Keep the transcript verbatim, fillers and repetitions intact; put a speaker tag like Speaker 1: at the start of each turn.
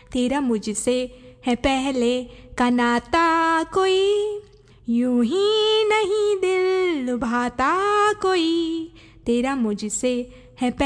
Speaker 1: तेरा मुझसे है पहले का नाता कोई, यूं ही नहीं दिल लुभाता कोई, तेरा मुझसे है